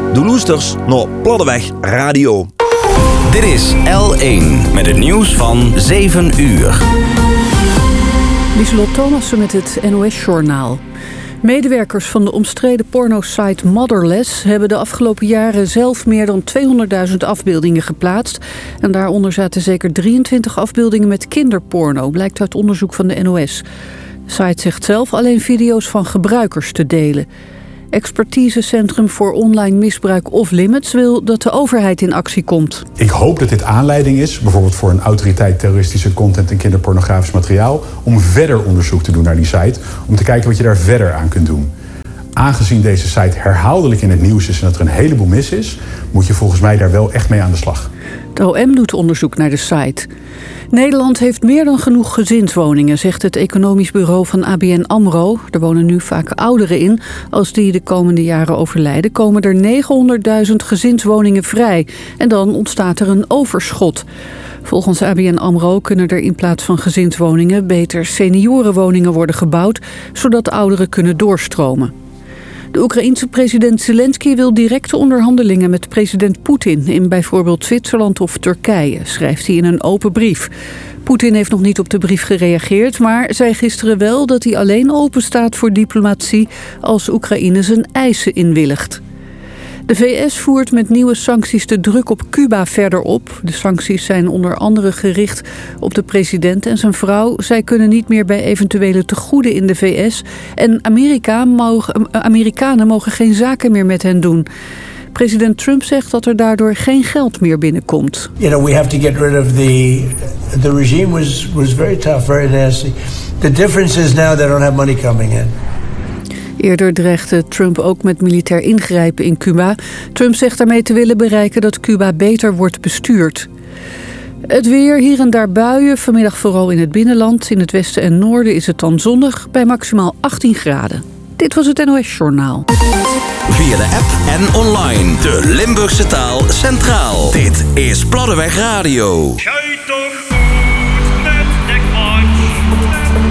De loesters naar Platteweg Radio. Dit is L1 met het nieuws van 7 uur. Lieselot Thomassen met het NOS-journaal. Medewerkers van de omstreden pornosite Motherless hebben de afgelopen jaren zelf meer dan 200.000 afbeeldingen geplaatst. En daaronder zaten zeker 23 afbeeldingen met kinderporno, blijkt uit onderzoek van de NOS. De site zegt zelf alleen video's van gebruikers te delen. Expertisecentrum voor online misbruik Off-Limits wil dat de overheid in actie komt. Ik hoop dat dit aanleiding is, bijvoorbeeld voor een autoriteit terroristische content en kinderpornografisch materiaal, om verder onderzoek te doen naar die site, om te kijken wat je daar verder aan kunt doen. Aangezien deze site herhaaldelijk in het nieuws is en dat er een heleboel mis is, moet je volgens mij daar wel echt mee aan de slag. De OM doet onderzoek naar de site. Nederland heeft meer dan genoeg gezinswoningen, zegt het economisch bureau van ABN AMRO. Er wonen nu vaak ouderen in. Als die de komende jaren overlijden, komen er 900.000 gezinswoningen vrij. En dan ontstaat er een overschot. Volgens ABN AMRO kunnen er in plaats van gezinswoningen beter seniorenwoningen worden gebouwd, zodat ouderen kunnen doorstromen. De Oekraïense president Zelensky wil directe onderhandelingen met president Poetin in bijvoorbeeld Zwitserland of Turkije, schrijft hij in een open brief. Poetin heeft nog niet op de brief gereageerd, maar zei gisteren wel dat hij alleen open staat voor diplomatie als Oekraïne zijn eisen inwilligt. De VS voert met nieuwe sancties de druk op Cuba verder op. De sancties zijn onder andere gericht op de president en zijn vrouw. Zij kunnen niet meer bij eventuele tegoeden in de VS. En Amerikanen mogen geen zaken meer met hen doen. President Trump zegt dat er daardoor geen geld meer binnenkomt. You know, we have to get rid of the regime was very tough, very nasty. The difference is now they don't have money coming in. Eerder dreigde Trump ook met militair ingrijpen in Cuba. Trump zegt daarmee te willen bereiken dat Cuba beter wordt bestuurd. Het weer, hier en daar buien, vanmiddag vooral in het binnenland. In het westen en noorden is het dan zonnig, bij maximaal 18 graden. Dit was het NOS Journaal. Via de app en online. De Limburgse taal centraal. Dit is Platteweg Radio.